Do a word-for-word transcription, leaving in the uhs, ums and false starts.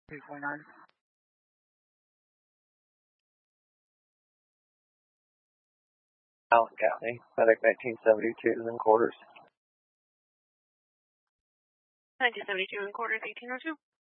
two twenty-nine. Allen County, FedEx nineteen seventy-two and quarters. nineteen seventy-two and quarters, eighteen oh two.